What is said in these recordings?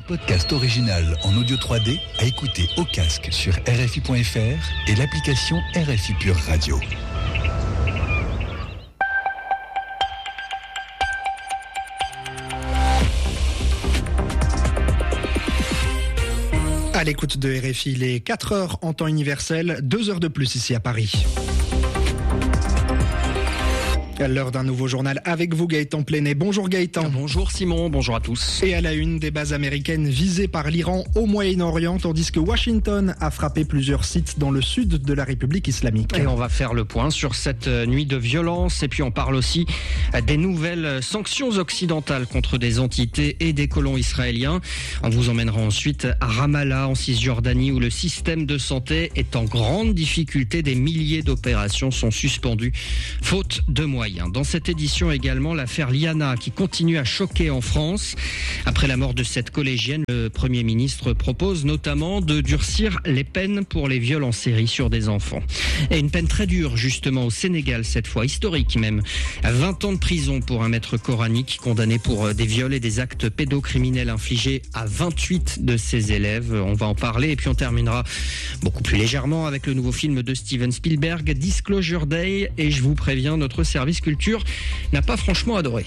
Podcast original en audio 3D à écouter au casque sur RFI.fr et l'application RFI Pure Radio. À l'écoute de RFI, les 4 heures en temps universel, 2 heures de plus ici à Paris. À l'heure d'un nouveau journal avec vous, Gaëtan Plenet. Bonjour Gaëtan. Bonjour Simon, bonjour à tous. Et à la une, des bases américaines visées par l'Iran au Moyen-Orient, tandis que Washington a frappé plusieurs sites dans le sud de la République islamique. Et on va faire le point sur cette nuit de violence. Et puis on parle aussi des nouvelles sanctions occidentales contre des entités et des colons israéliens. On vous emmènera ensuite à Ramallah, en Cisjordanie, où le système de santé est en grande difficulté. Des milliers d'opérations sont suspendues, faute de moyens. Dans cette édition également, l'affaire Liana qui continue à choquer en France. Après la mort de cette collégienne, le Premier ministre propose notamment de durcir les peines pour les viols en série sur des enfants. Et une peine très dure justement au Sénégal cette fois, historique même. 20 ans de prison pour un maître coranique condamné pour des viols et des actes pédocriminels infligés à 28 de ses élèves. On va en parler et puis on terminera beaucoup plus légèrement avec le nouveau film de Steven Spielberg, Disclosure Day. Et je vous préviens, notre service culture n'a pas franchement adoré.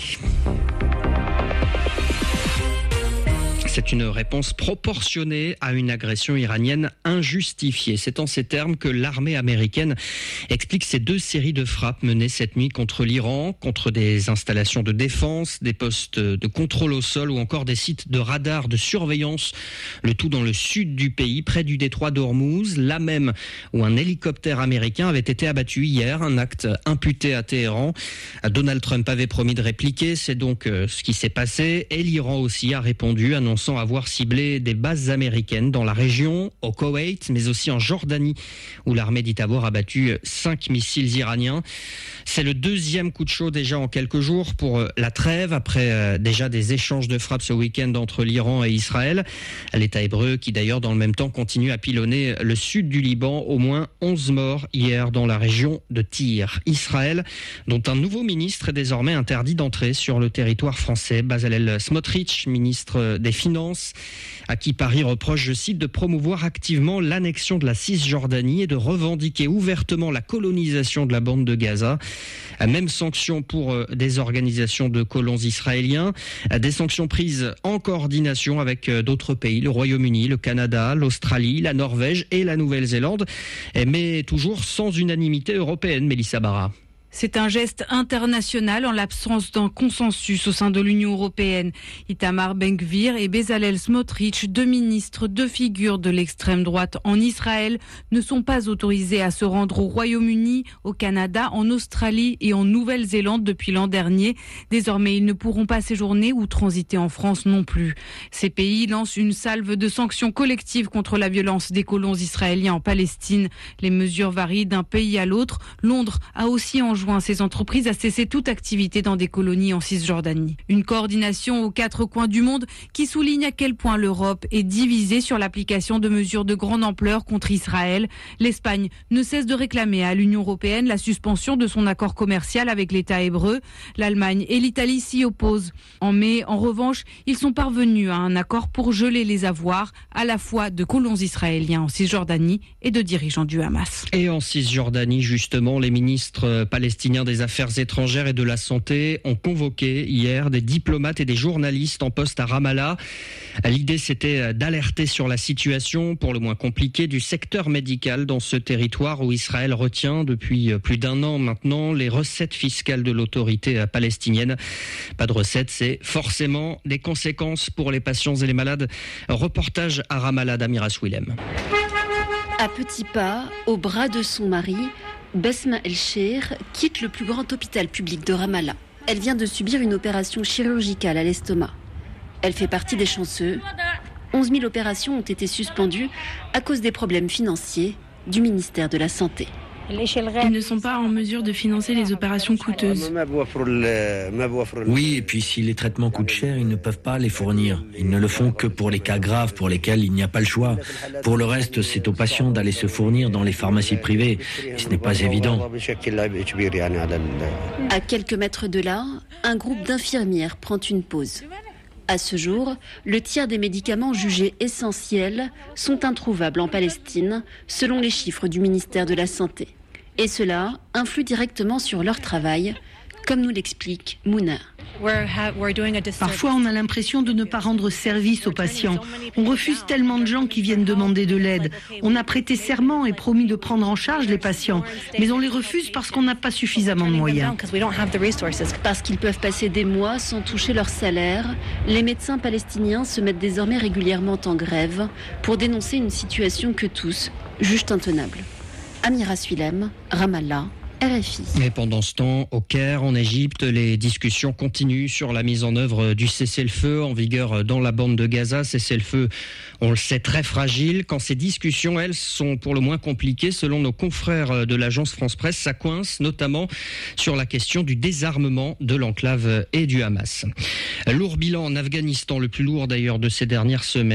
C'est une réponse proportionnée à une agression iranienne injustifiée. C'est en ces termes que l'armée américaine explique ces 2 séries de frappes menées cette nuit contre l'Iran, contre des installations de défense, des postes de contrôle au sol ou encore des sites de radar de surveillance, le tout dans le sud du pays, près du détroit d'Ormuz, là même où un hélicoptère américain avait été abattu hier, un acte imputé à Téhéran. Donald Trump avait promis de répliquer, c'est donc ce qui s'est passé, et l'Iran aussi a répondu, annonçant avoir ciblé des bases américaines dans la région, au Koweït, mais aussi en Jordanie, où l'armée dit avoir abattu 5 missiles iraniens. C'est le 2e coup de chaud déjà en quelques jours pour la trêve, après déjà des échanges de frappes ce week-end entre l'Iran et Israël. L'État hébreu qui d'ailleurs dans le même temps continue à pilonner le sud du Liban, au moins 11 morts hier dans la région de Tyr. Israël, dont un nouveau ministre est désormais interdit d'entrer sur le territoire français. Bezalel Smotrich, ministre des Finances, à qui Paris reproche, je cite, de promouvoir activement l'annexion de la Cisjordanie et de revendiquer ouvertement la colonisation de la bande de Gaza. Même sanction pour des organisations de colons israéliens, des sanctions prises en coordination avec d'autres pays, le Royaume-Uni, le Canada, l'Australie, la Norvège et la Nouvelle-Zélande, mais toujours sans unanimité européenne, Mélissa Barra. C'est un geste international en l'absence d'un consensus au sein de l'Union européenne. Itamar Ben-Gvir et Bezalel Smotrich, 2 ministres, 2 figures de l'extrême droite en Israël, ne sont pas autorisés à se rendre au Royaume-Uni, au Canada, en Australie et en Nouvelle-Zélande depuis l'an dernier. Désormais, ils ne pourront pas séjourner ou transiter en France non plus. Ces pays lancent une salve de sanctions collectives contre la violence des colons israéliens en Palestine. Les mesures varient d'un pays à l'autre. Londres a aussi enjoint ces entreprises à cesser toute activité dans des colonies en Cisjordanie. Une coordination aux 4 coins du monde qui souligne à quel point l'Europe est divisée sur l'application de mesures de grande ampleur contre Israël. L'Espagne ne cesse de réclamer à l'Union européenne la suspension de son accord commercial avec l'État hébreu. L'Allemagne et l'Italie s'y opposent. En mai, en revanche, ils sont parvenus à un accord pour geler les avoirs à la fois de colons israéliens en Cisjordanie et de dirigeants du Hamas. Et en Cisjordanie, justement, les ministres palestiniens des Affaires étrangères et de la Santé ont convoqué hier des diplomates et des journalistes en poste à Ramallah. L'idée, c'était d'alerter sur la situation, pour le moins compliquée, du secteur médical dans ce territoire où Israël retient depuis plus d'1 an maintenant les recettes fiscales de l'autorité palestinienne. Pas de recettes, c'est forcément des conséquences pour les patients et les malades. Reportage à Ramallah d'Amiras Willem. À petits pas, au bras de son mari, Besma El-Sheir quitte le plus grand hôpital public de Ramallah. Elle vient de subir une opération chirurgicale à l'estomac. Elle fait partie des chanceux. 11 000 opérations ont été suspendues à cause des problèmes financiers du ministère de la Santé. Ils ne sont pas en mesure de financer les opérations coûteuses. Oui, et puis si les traitements coûtent cher, ils ne peuvent pas les fournir. Ils ne le font que pour les cas graves pour lesquels il n'y a pas le choix. Pour le reste, c'est aux patients d'aller se fournir dans les pharmacies privées. Et ce n'est pas évident. À quelques mètres de là, un groupe d'infirmières prend une pause. À ce jour, le tiers des médicaments jugés essentiels sont introuvables en Palestine, selon les chiffres du ministère de la Santé. Et cela influe directement sur leur travail, comme nous l'explique Mouna. Parfois, on a l'impression de ne pas rendre service aux patients. On refuse tellement de gens qui viennent demander de l'aide. On a prêté serment et promis de prendre en charge les patients, mais on les refuse parce qu'on n'a pas suffisamment de moyens. Parce qu'ils peuvent passer des mois sans toucher leur salaire, les médecins palestiniens se mettent désormais régulièrement en grève pour dénoncer une situation que tous jugent intenable. Amira Suilem, Ramallah, RFI. Et pendant ce temps, au Caire, en Égypte, les discussions continuent sur la mise en œuvre du cessez-le-feu en vigueur dans la bande de Gaza. Cessez-le-feu, on le sait, très fragile. Quand ces discussions, elles, sont pour le moins compliquées, selon nos confrères de l'agence France-Presse, ça coince notamment sur la question du désarmement de l'enclave et du Hamas. Lourd bilan en Afghanistan, le plus lourd d'ailleurs de ces dernières semaines.